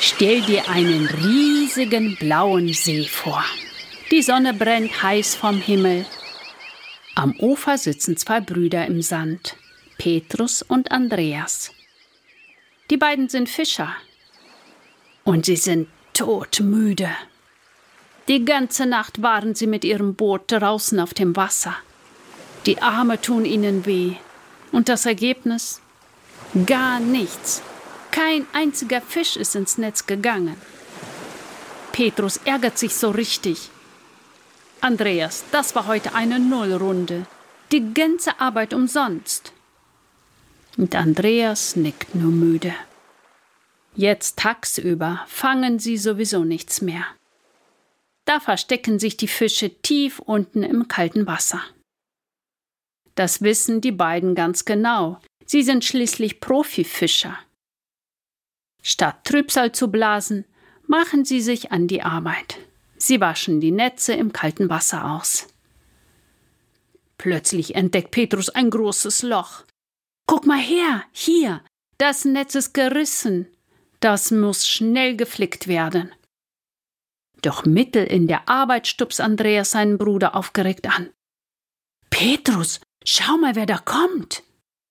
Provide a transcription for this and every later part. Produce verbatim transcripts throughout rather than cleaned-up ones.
Stell dir einen riesigen blauen See vor. Die Sonne brennt heiß vom Himmel. Am Ufer sitzen zwei Brüder im Sand, Petrus und Andreas. Die beiden sind Fischer und sie sind todmüde. Die ganze Nacht waren sie mit ihrem Boot draußen auf dem Wasser. Die Arme tun ihnen weh. Und das Ergebnis? Gar nichts. Kein einziger Fisch ist ins Netz gegangen. Petrus ärgert sich so richtig. Andreas, das war heute eine Nullrunde. Die ganze Arbeit umsonst. Und Andreas nickt nur müde. Jetzt tagsüber fangen sie sowieso nichts mehr. Da verstecken sich die Fische tief unten im kalten Wasser. Das wissen die beiden ganz genau. Sie sind schließlich Profifischer. Statt Trübsal zu blasen, machen sie sich an die Arbeit. Sie waschen die Netze im kalten Wasser aus. Plötzlich entdeckt Petrus ein großes Loch. »Guck mal her, hier, das Netz ist gerissen. Das muss schnell geflickt werden.« Doch mitten in der Arbeit stupst Andreas seinen Bruder aufgeregt an. »Petrus, schau mal, wer da kommt!«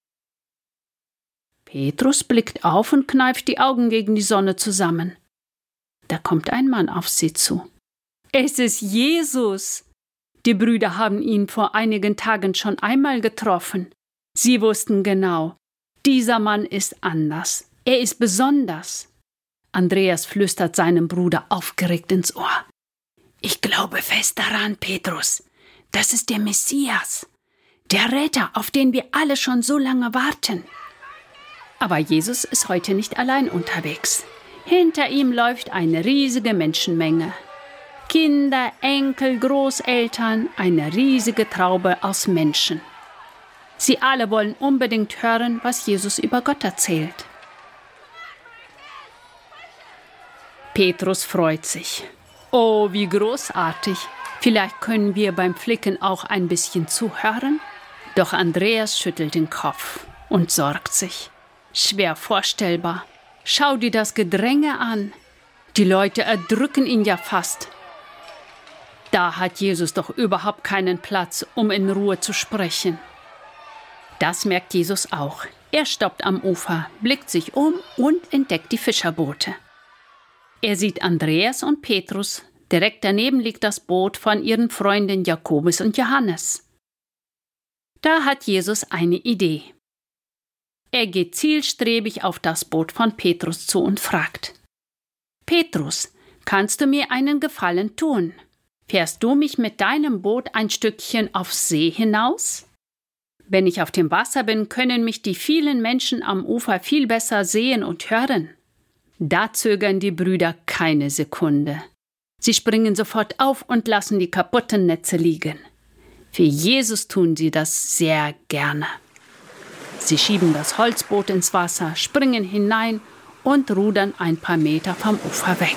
Petrus blickt auf und kneift die Augen gegen die Sonne zusammen. Da kommt ein Mann auf sie zu. Es ist Jesus! Die Brüder haben ihn vor einigen Tagen schon einmal getroffen. Sie wussten genau, dieser Mann ist anders. Er ist besonders. Andreas flüstert seinem Bruder aufgeregt ins Ohr. »Ich glaube fest daran, Petrus. Das ist der Messias. Der Retter, auf den wir alle schon so lange warten.« Aber Jesus ist heute nicht allein unterwegs. Hinter ihm läuft eine riesige Menschenmenge. Kinder, Enkel, Großeltern, eine riesige Traube aus Menschen. Sie alle wollen unbedingt hören, was Jesus über Gott erzählt. Petrus freut sich. Oh, wie großartig. Vielleicht können wir beim Flicken auch ein bisschen zuhören? Doch Andreas schüttelt den Kopf und sorgt sich. Schwer vorstellbar. Schau dir das Gedränge an. Die Leute erdrücken ihn ja fast. Da hat Jesus doch überhaupt keinen Platz, um in Ruhe zu sprechen. Das merkt Jesus auch. Er stoppt am Ufer, blickt sich um und entdeckt die Fischerboote. Er sieht Andreas und Petrus. Direkt daneben liegt das Boot von ihren Freunden Jakobus und Johannes. Da hat Jesus eine Idee. Er geht zielstrebig auf das Boot von Petrus zu und fragt: »Petrus, kannst du mir einen Gefallen tun? Fährst du mich mit deinem Boot ein Stückchen aufs See hinaus? Wenn ich auf dem Wasser bin, können mich die vielen Menschen am Ufer viel besser sehen und hören.« Da zögern die Brüder keine Sekunde. Sie springen sofort auf und lassen die kaputten Netze liegen. Für Jesus tun sie das sehr gerne. Sie schieben das Holzboot ins Wasser, springen hinein und rudern ein paar Meter vom Ufer weg.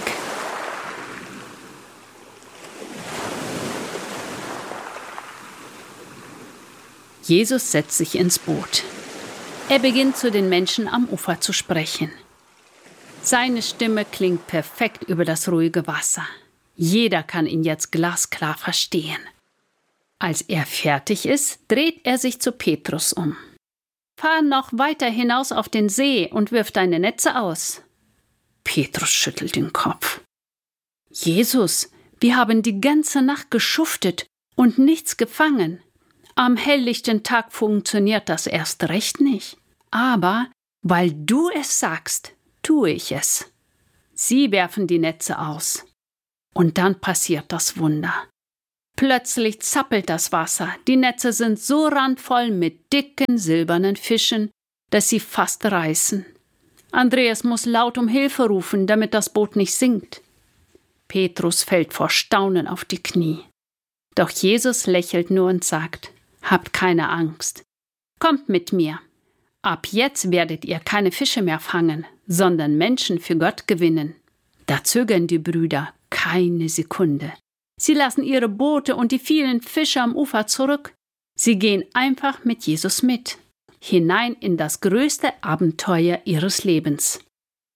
Jesus setzt sich ins Boot. Er beginnt zu den Menschen am Ufer zu sprechen. Seine Stimme klingt perfekt über das ruhige Wasser. Jeder kann ihn jetzt glasklar verstehen. Als er fertig ist, dreht er sich zu Petrus um. »Fahr noch weiter hinaus auf den See und wirf deine Netze aus.« Petrus schüttelt den Kopf. »Jesus, wir haben die ganze Nacht geschuftet und nichts gefangen. Am helllichten Tag funktioniert das erst recht nicht. Aber weil du es sagst, tue ich es.« Sie werfen die Netze aus. Und dann passiert das Wunder. Plötzlich zappelt das Wasser. Die Netze sind so randvoll mit dicken, silbernen Fischen, dass sie fast reißen. Andreas muss laut um Hilfe rufen, damit das Boot nicht sinkt. Petrus fällt vor Staunen auf die Knie. Doch Jesus lächelt nur und sagt: »Habt keine Angst. Kommt mit mir. Ab jetzt werdet ihr keine Fische mehr fangen, sondern Menschen für Gott gewinnen.« Da zögern die Brüder keine Sekunde. Sie lassen ihre Boote und die vielen Fische am Ufer zurück. Sie gehen einfach mit Jesus mit, hinein in das größte Abenteuer ihres Lebens.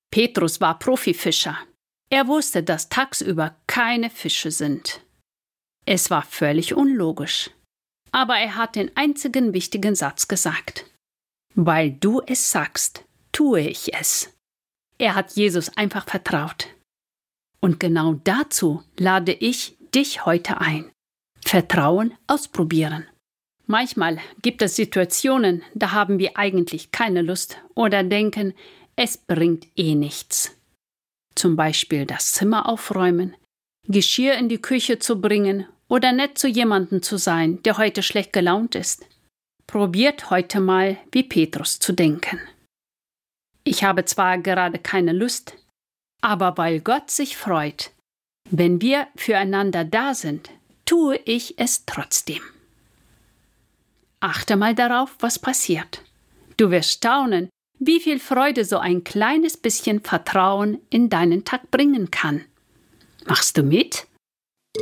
Petrus war Profifischer. Er wusste, dass tagsüber keine Fische sind. Es war völlig unlogisch. Aber er hat den einzigen wichtigen Satz gesagt. Weil du es sagst, tue ich es. Er hat Jesus einfach vertraut. Und genau dazu lade ich dich heute ein. Vertrauen ausprobieren. Manchmal gibt es Situationen, da haben wir eigentlich keine Lust oder denken, es bringt eh nichts. Zum Beispiel das Zimmer aufräumen, Geschirr in die Küche zu bringen oder nett zu jemandem zu sein, der heute schlecht gelaunt ist. Probiert heute mal, wie Petrus zu denken. Ich habe zwar gerade keine Lust, aber weil Gott sich freut, wenn wir füreinander da sind, tue ich es trotzdem. Achte mal darauf, was passiert. Du wirst staunen, wie viel Freude so ein kleines bisschen Vertrauen in deinen Tag bringen kann. Machst du mit?